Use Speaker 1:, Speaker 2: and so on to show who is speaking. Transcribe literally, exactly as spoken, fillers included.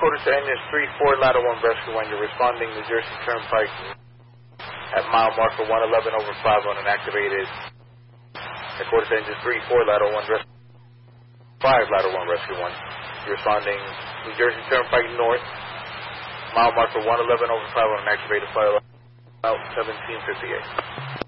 Speaker 1: Headquarters to engines three four, Ladder one Rescue one. You're responding New Jersey Turnpike at mile marker one eleven over five on an activated. Headquarters to engines three four, Ladder one Rescue five, Ladder one Rescue one. You're responding New Jersey Turnpike North, mile marker one eleven over five on an activated flight. Out seventeen fifty-eight.